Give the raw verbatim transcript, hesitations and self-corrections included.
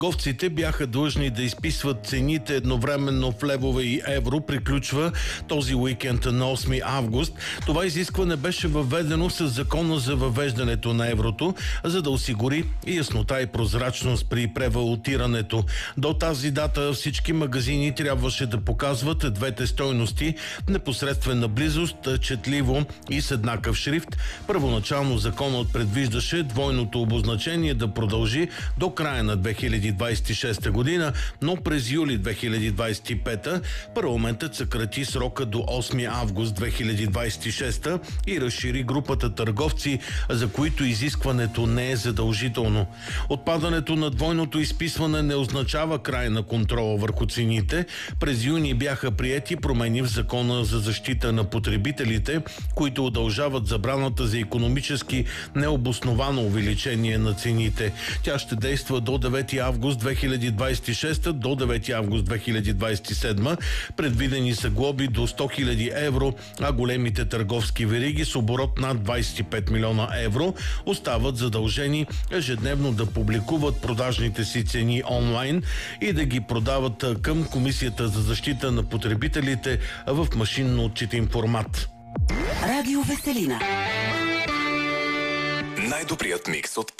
Търговците бяха длъжни да изписват цените едновременно в левове и евро. Приключва този уикенд на осми август. Това изискване беше въведено с закона за въвеждането на еврото, за да осигури яснота и прозрачност при превалутирането. До тази дата всички магазини трябваше да показват двете стойности в непосредствена близост, четливо и с еднакъв шрифт. Първоначално законът предвиждаше двойното обозначение да продължи до края на две хиляди двадесет и шеста година, но през юли две хиляди двадесет и пета парламентът съкрати срока до осми август две хиляди двадесет и шеста и разшири групата търговци, за които изискването не е задължително. Отпадането на двойното изписване не означава край на контрола върху цените. През юни бяха приети промени в Закона за защита на потребителите, които удължават забраната за икономически необосновано увеличение на цените. Тя ще действа до девети август две хиляди двадесет и шеста до девети август две хиляди двадесет и седма. Предвидени са глоби до сто хиляди евро, а големите търговски вериги с оборот над двадесет и пет милиона евро остават задължени ежедневно да публикуват продажните си цени онлайн и да ги продават към Комисията за защита на потребителите в машинно отчетим формат. Радио Веселина. Най-добрият микс от